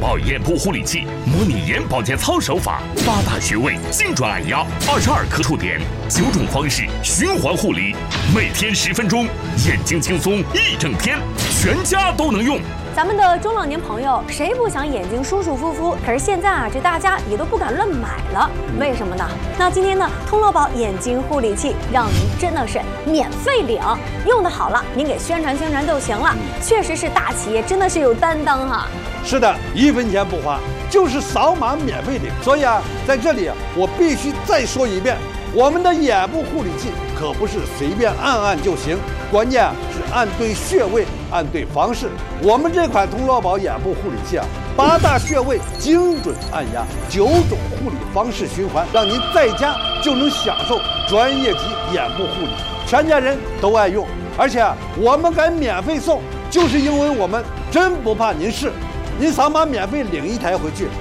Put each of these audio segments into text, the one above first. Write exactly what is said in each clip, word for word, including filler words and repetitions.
宝眼部护理器模拟眼保健操手法，八大穴位精准按压，二十二颗触点，九种方式循环护理，每天十分钟，眼睛轻松一整天，全家都能用。 咱们的中老年朋友，谁不想眼睛舒舒服服？可是现在啊，这大家也都不敢乱买了，为什么呢？那今天呢，通乐宝眼睛护理器让您真的是免费领，用的好了，您给宣传宣传就行了。确实是大企业，真的是有担当哈。 是的，一分钱不花，就是扫码免费领。所以啊，在这里我必须再说一遍，我们的眼部护理器可不是随便按按就行，关键是按对穴位，按对方式。我们这款通乐宝眼部护理器啊，八大穴位精准按压，九种护理方式循环，让您在家就能享受专业级眼部护理，全家人都爱用。而且啊，我们敢免费送，就是因为我们真不怕您试。您扫码免费领一台回去。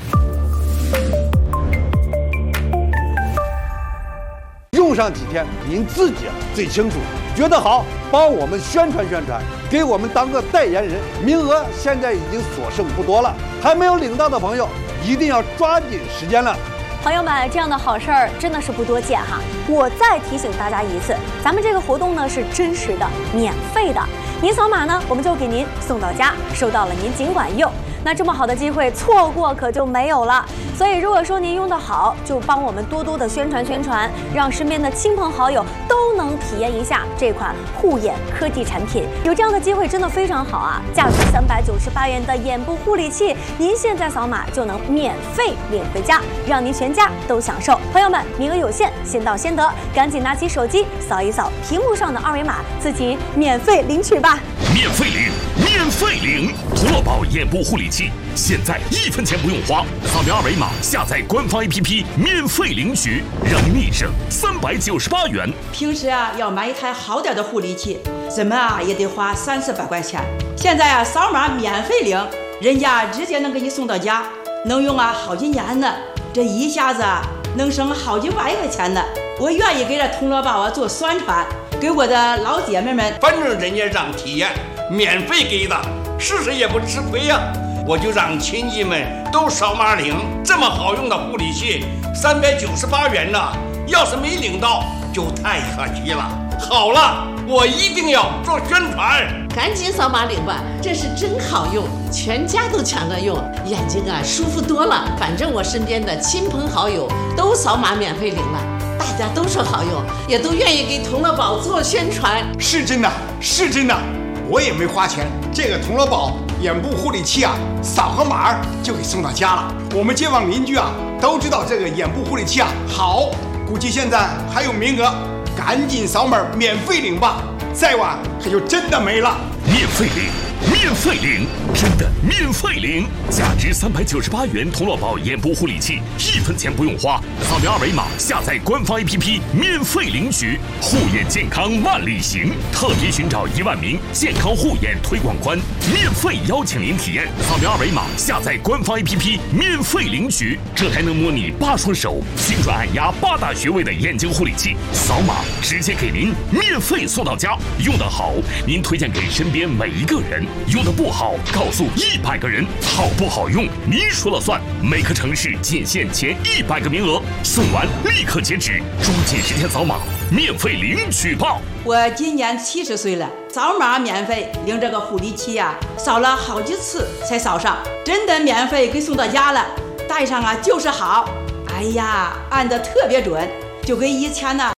用上几天，您自己啊最清楚。觉得好，帮我们宣传宣传，给我们当个代言人。名额现在已经所剩不多了，还没有领到的朋友，一定要抓紧时间了。 朋友们，这样的好事儿真的是不多见哈！我再提醒大家一次，咱们这个活动呢是真实的、免费的。您扫码呢，我们就给您送到家，收到了您尽管用。那这么好的机会，错过可就没有了。所以，如果说您用得好，就帮我们多多的宣传宣传，让身边的亲朋好友都能体验一下这款护眼科技产品。有这样的机会，真的非常好啊！价值三百九十八元的眼部护理器，您现在扫码就能免费领回家，让您全家都享受。朋友们，名额有限，先到先得，赶紧拿起手机扫一扫屏幕上的二维码，自己免费领取吧！ 免费领，免费领！通乐宝眼部护理器，现在一分钱不用花，扫描二维码下载官方 A P P， 免费领取，让您立省三百九十八元。 平时啊，要买一台好点的护理器，怎么啊也得花三四百块钱。现在啊，扫码免费领，人家直接能给你送到家，能用啊好几年呢。这一下子啊，能省好几万块钱呢。我愿意给这通乐宝啊做宣传，给我的老姐妹们。 反正人家让体验，免费给的，试试也不吃亏呀、啊。我就让亲戚们都扫码领，这么好用的护理器，三百九十八元呢。要是没领到，就太可惜了。好了，我一定要做宣传， 赶紧扫码领吧，这是真好用，全家都抢着用，眼睛啊舒服多了。反正我身边的亲朋好友都扫码免费领了。大家都说好用，也都愿意给通乐宝做宣传。 是真的，是真的，我也没花钱。这个通乐宝眼部护理器啊，扫个码就给送到家了。我们街坊邻居啊都知道这个眼部护理器啊好，估计现在还有名额，赶紧扫码免费领吧，再晚可就真的没了。 免费领，免费领，真的免费领！价值三百九十八元通乐宝眼部护理器，一分钱不用花，扫描二维码下载官方 A P P， 免费领取。护眼健康万里行，特别寻找一万名健康护眼推广官，免费邀请您体验。扫描二维码下载官方 A P P， 免费领取。这还能模拟八双手精准按压八大穴位的眼睛护理器，扫码直接给您免费送到家。用得好，您推荐给身边每一个人；用得不好，告诉一百个人。好不好用，您说了算。每个城市仅限前一百个名额，送完立刻截止，抓紧时间扫码，免费领取吧！ 我今年七十岁了，扫码免费领这个护理器呀、啊，扫了好几次才扫上，真的免费给送到家了。带上啊就是好，哎呀，按得特别准，就跟以前呢。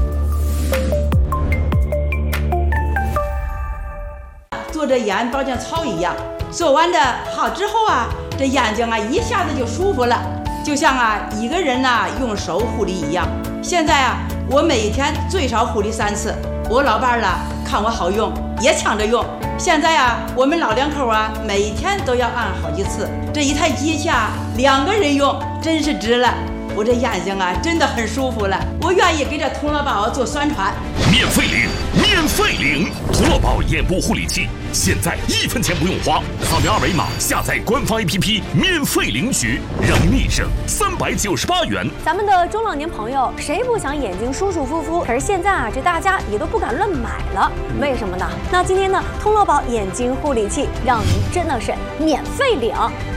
做着眼保健操一样，做完的好之后啊，这眼睛啊一下子就舒服了，就像啊一个人呐、啊、用手护理一样。现在啊，我每天最少护理三次，我老伴儿啦看我好用，也抢着用。现在啊，我们老两口啊每天都要按好几次，这一台机器啊两个人用，真是值了。我这眼睛啊真的很舒服了，我愿意给这通乐宝做宣传。 免费领，免费领！通乐宝眼部护理器，现在一分钱不用花，扫描二维码下载官方 A P P， 免费领取，让您立省三百九十八元。 咱们的中老年朋友，谁不想眼睛舒舒服服？可是现在啊，这大家也都不敢乱买了，为什么呢？那今天呢，通乐宝眼睛护理器让您真的是免费领。